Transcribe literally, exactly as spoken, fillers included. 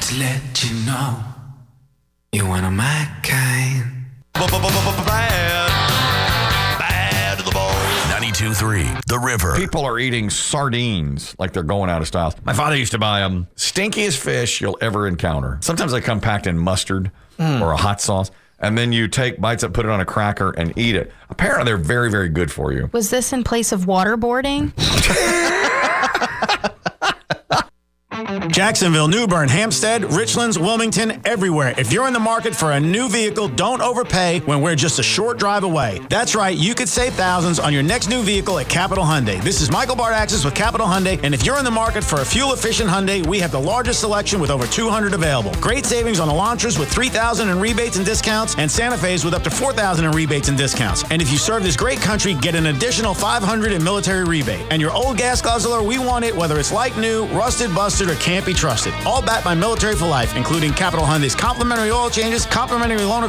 to let you know you're one of my kind. Bad. Bad to the bone. ninety-two point three The River. People are eating sardines like they're going out of style. My father used to buy them. Stinkiest fish you'll ever encounter. Sometimes they come packed in mustard mm. or a hot sauce. And then you take bites up, put it on a cracker, and eat it. Apparently, they're very, very good for you. Was this in place of waterboarding? Jacksonville, New Bern, Hampstead, Richlands, Wilmington, everywhere. If you're in the market for a new vehicle, don't overpay when we're just a short drive away. That's right, you could save thousands on your next new vehicle at Capital Hyundai. This is Michael Bardaxis with Capital Hyundai, and if you're in the market for a fuel-efficient Hyundai, we have the largest selection with over two hundred available. Great savings on Elantras with three thousand dollars in rebates and discounts, and Santa Fe's with up to four thousand dollars in rebates and discounts. And if you serve this great country, get an additional five hundred dollars in military rebate. And your old gas guzzler, we want it whether it's like new, rusted, busted, or can't be trusted. All backed by Military for Life, including Capital Hyundai's complimentary oil changes, complimentary loaner